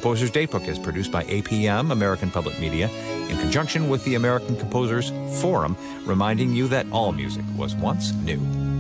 Composers Daybook is produced by APM, American Public Media, in conjunction with the American Composers Forum, reminding you that all music was once new.